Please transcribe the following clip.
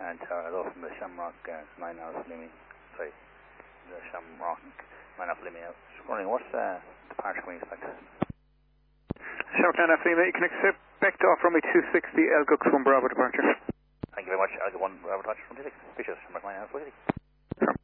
and hello from the Shamrock 9 Alpha Lima. Sorry, the Shamrock 9 Alpha Lima. Just wondering, what's the departure can we expect? Shamrock 9 Alpha Lima, you can expect off runway 260 Elgux 1 Bravo departure. Thank you very much. I'll get 1 Bravo touch from 26. Appreciate it. Shamrock 9 Alpha Lima.